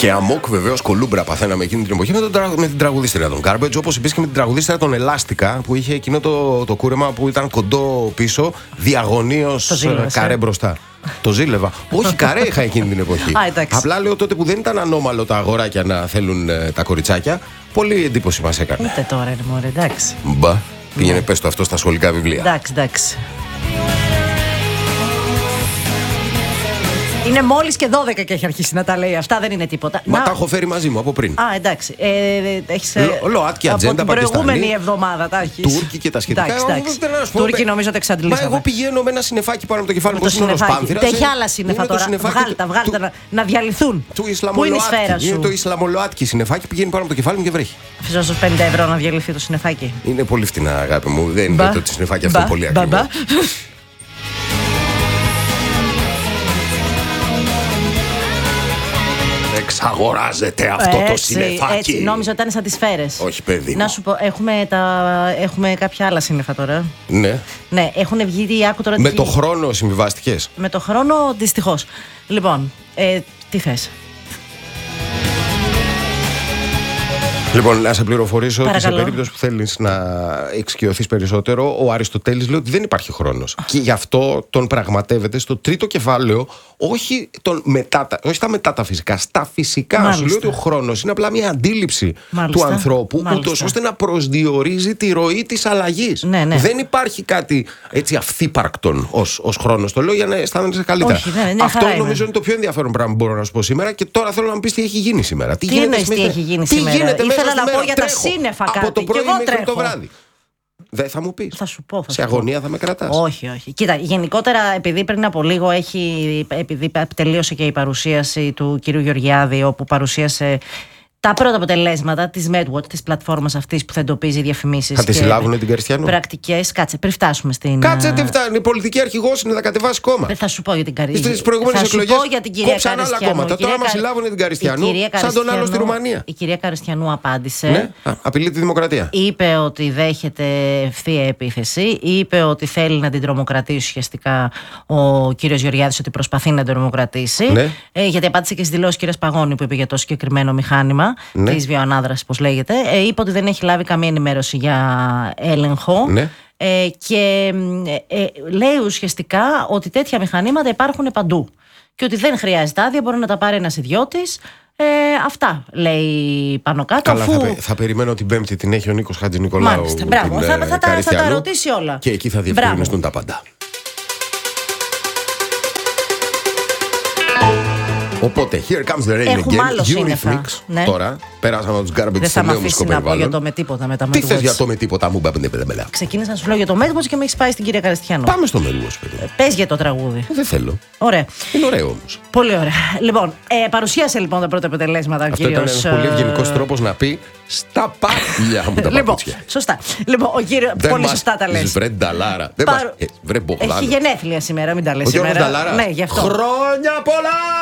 Και αμόκ βεβαίως κολούμπρα παθαίναμε εκείνη την εποχή με την τραγουδίστρια των Garbage, όπως επίσης και με την τραγουδίστρια των Ελάστικα, που είχε εκείνο το κούρεμα που ήταν κοντό πίσω, διαγωνίως καρέ μπροστά. Το ζήλευα. Όχι, καρέ είχα εκείνη την εποχή. Απλά λέω τότε που δεν ήταν ανώμαλο τα αγοράκια να θέλουν τα κοριτσάκια. Πολύ εντύπωση μας έκανε. Ούτε τώρα είναι μωρέ, εντάξει. Μπα, πήγαινε πες το αυτό στα σχολικά βιβλία. Εντάξει. Είναι μόλις και 12 και έχει αρχίσει να τα λέει. Αυτά δεν είναι τίποτα. Μα τα έχω φέρει μαζί μου από πριν. Α, εντάξει. Έχεις ΛΟΑΤΚΙ, ατζέντα, από την προηγούμενη εβδομάδα τα έχεις. Τούρκοι και τα σχετικά. Εντάξει. Τούρκοι νομίζω ότι εξαντλήσαμε. Μα εγώ πηγαίνω με ένα συννεφάκι πάνω από το κεφάλι μου. Έχει άλλα σύννεφα τώρα. Βγάλτε να διαλυθούν. Πού είναι η σφαίρα σου? Είναι το Ισλαμολοάτκι συννεφάκι, πηγαίνει πάνω από το κεφάλι μου και βρέχει. Αφήσω στους 50 ευρώ να διαλυθεί το συννεφάκι. Είναι πολύ φτηνά, αγάπη μου. Δεν είναι το συννεφάκι αυτό πολύ ακριβό. Εξαγοράζεται αυτό το συννεφάκι. Έτσι, νόμιζα ότι ήταν σαν τις σφαίρες. Όχι, παιδί. Να σου πω, έχουμε κάποια άλλα σύννεφα τώρα. Ναι. Ναι, έχουν βγει. Άκου τώρα. Με το χρόνο συμβιβάστηκες? Με το χρόνο, δυστυχώς. Λοιπόν, τι θες? Λοιπόν, να σε πληροφορήσω ότι σε περίπτωση που θέλεις να εξοικειωθείς περισσότερο, ο Αριστοτέλης λέει ότι δεν υπάρχει χρόνος. Και γι' αυτό τον πραγματεύεται στο τρίτο κεφάλαιο, όχι στα μετά τα φυσικά, στα φυσικά. Μάλιστα. Σου λέει ότι ο χρόνος είναι απλά μια αντίληψη του ανθρώπου, ούτως ώστε να προσδιορίζει τη ροή της αλλαγής. Ναι. Δεν υπάρχει κάτι έτσι αυθύπαρκτον ως χρόνος. Το λέω για να αισθάνεσαι καλύτερα. Όχι, αυτό νομίζω είναι το πιο ενδιαφέρον πράγμα που μπορώ να σου πω σήμερα, και τώρα θέλω να μου πεις τι έχει γίνει σήμερα. Τι έχει γίνει σήμερα? Ήθελα να πω για τα σύννεφα κάτι. Από το πρωί μέχρι τρέχω. το βράδυ. Δεν θα μου πεις? Θα σου πω. Σε αγωνία θα με κρατάς? Όχι. Κοίτα, γενικότερα επειδή πριν από λίγο επειδή τελείωσε και η παρουσίαση του κυρίου Γεωργιάδη, όπου παρουσίασε τα πρώτα αποτελέσματα της MedWatch, της πλατφόρμας αυτής που θα εντοπίζει διαφημίσεις. Θα τη συλλάβουνε την Καριστιανού? Πρακτικές. Κάτσε, πριν φτάσουμε στην. Κάτσε, τι φτάνει. Η πολιτική αρχηγός είναι, θα κατεβάσει κόμμα. Θα σου πω για την Καριστιανού. Στις προηγούμενες εκλογές κόψαν άλλα κόμματα. Τώρα μας συλλάβουνε την Καριστιανού, σαν τον άλλο στη Ρουμανία. Η κυρία Καριστιανού απάντησε. Ναι, απειλεί τη δημοκρατία. Είπε ότι δέχεται ευθεία επίθεση. Είπε ότι θέλει να την τρομοκρατήσει ουσιαστικά ο κύριος Γεωργιάδης, ότι προσπαθεί να την τρομοκρατήσει. Ναι. Γιατί απάντησε και στις δηλώσεις κυρίας Παγώνη που είπε για το συγκεκριμένο μηχάνημα. Ναι. Της βιοανάδρασης, πώς λέγεται. Είπε ότι δεν έχει λάβει καμία ενημέρωση για έλεγχο. Ναι. Και λέει ουσιαστικά ότι τέτοια μηχανήματα υπάρχουν παντού και ότι δεν χρειάζεται άδεια, μπορεί να τα πάρει ένας ιδιώτης. Αυτά λέει πάνω κάτω. Καλά, θα περιμένω την Πέμπτη, την έχει ο Νίκος Χατζηνικολάου. Μάλιστα, μπράβο, θα τα ρωτήσει όλα. Και εκεί θα διευκρινιστούν τα πάντα. Οπότε, here comes the rain again. Eurythmics. Ναι. Τώρα, πέρασαμε από τους Garbage στο νέο μουσικό περιβάλλον. Δεν θα με αφήσει να πω για το με τίποτα με τα Τι MedWatch. θες για το με τίποτα μου, μπαμπνε. Ξεκίνησα να σου λέω για το MedWatch και με έχεις πάει στην κυρία Καριστιανού. Πάμε στο MedWatch, παιδί. Πες για το τραγούδι. Δεν θέλω. Ωραία. Είναι ωραίο όμως. Πολύ ωραία. Λοιπόν, παρουσίασε λοιπόν τα πρώτα αποτελέσματα ο κύριος. Αυτό ήταν ένας πολύ ευγενικός τρόπος να πει στα πάτια μου τα παπούτσια. Σωστά. Λοιπόν, ο κύριος. Πολύ σωστά τα λες. Βρε Νταλάρα. Έχει γενέθλια σήμερα, μην τα λες σήμερα. Ναι, γι' αυτό. Χρόνια πολλά!